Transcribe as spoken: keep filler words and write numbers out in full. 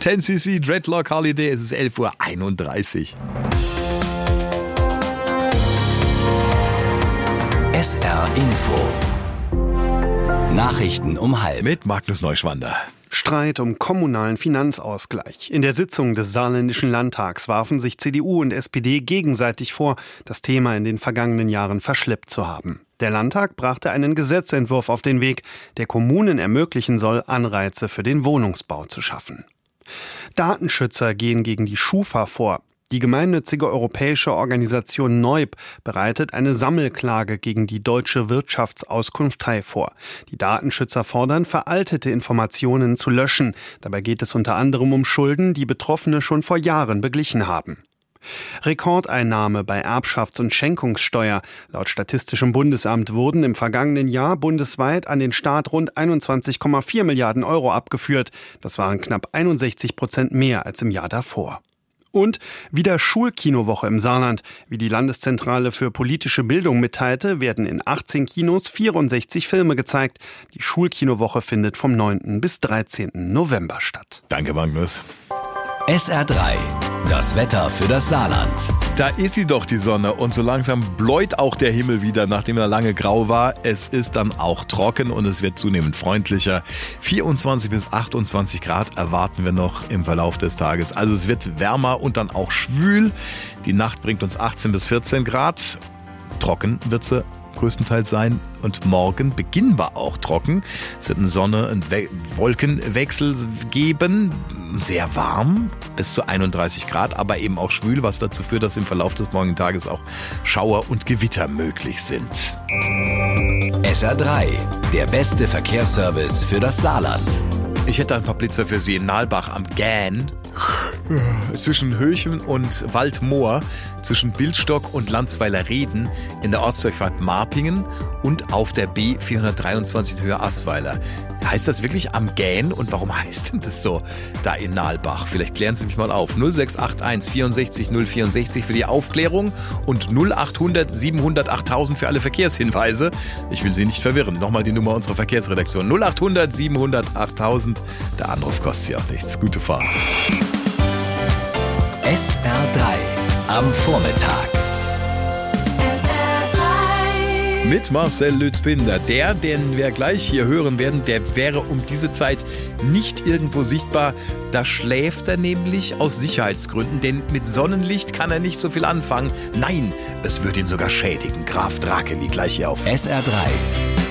zehn C C Dreadlock Holiday, es ist elf Uhr einunddreißig. S R Info. Nachrichten um halb. Mit Magnus Neuschwander. Streit um kommunalen Finanzausgleich. In der Sitzung des Saarländischen Landtags warfen sich C D U und S P D gegenseitig vor, das Thema in den vergangenen Jahren verschleppt zu haben. Der Landtag brachte einen Gesetzentwurf auf den Weg, der Kommunen ermöglichen soll, Anreize für den Wohnungsbau zu schaffen. Datenschützer gehen gegen die Schufa vor. Die gemeinnützige europäische Organisation N O I B bereitet eine Sammelklage gegen die deutsche Wirtschaftsauskunftei vor. Die Datenschützer fordern, veraltete Informationen zu löschen. Dabei geht es unter anderem um Schulden, die Betroffene schon vor Jahren beglichen haben. Rekordeinnahme bei Erbschafts- und Schenkungssteuer. Laut Statistischem Bundesamt wurden im vergangenen Jahr bundesweit an den Staat rund einundzwanzig Komma vier Milliarden Euro abgeführt. Das waren knapp einundsechzig Prozent mehr als im Jahr davor. Und wieder Schulkinowoche im Saarland. Wie die Landeszentrale für politische Bildung mitteilte, werden in achtzehn Kinos vierundsechzig Filme gezeigt. Die Schulkinowoche findet vom neunten bis dreizehnten November statt. Danke, Magnus. S R drei. Das Wetter für das Saarland. Da ist sie doch, die Sonne, und so langsam bläut auch der Himmel wieder, nachdem er lange grau war. Es ist dann auch trocken und es wird zunehmend freundlicher. vierundzwanzig bis achtundzwanzig Grad erwarten wir noch im Verlauf des Tages. Also es wird wärmer und dann auch schwül. Die Nacht bringt uns achtzehn bis vierzehn Grad. Trocken wird sie größtenteils sein und morgen beginnen wir auch trocken. Es wird eine Sonne- und We- Wolkenwechsel geben, sehr warm, bis zu einunddreißig Grad, aber eben auch schwül, was dazu führt, dass im Verlauf des morgigen Tages auch Schauer und Gewitter möglich sind. S R drei, der beste Verkehrsservice für das Saarland. Ich hätte ein paar Blitzer für Sie in Nalbach am Gähn. Zwischen Höchen und Waldmoor, zwischen Bildstock und Landsweiler Reden, in der Ortsdurchfahrt Marpingen und auf der B vierhundertdreiundzwanzig in Höhe Assweiler. Heißt das wirklich am Gähn und warum heißt denn das so da in Nalbach? Vielleicht klären Sie mich mal auf. null sechs acht eins vierundsechzig null vierundsechzig für die Aufklärung und null achthundert siebenhundert achttausend für alle Verkehrshinweise. Ich will Sie nicht verwirren. Nochmal die Nummer unserer Verkehrsredaktion. null achthundert siebenhundert achttausend. Der Anruf kostet ja auch nichts. Gute Fahrt. S R drei am Vormittag. Mit Marcel Lützbinder. Der, den wir gleich hier hören werden, der wäre um diese Zeit nicht irgendwo sichtbar. Da schläft er nämlich aus Sicherheitsgründen, denn mit Sonnenlicht kann er nicht so viel anfangen. Nein, es wird ihn sogar schädigen. Graf Drakeli gleich hier auf S R drei.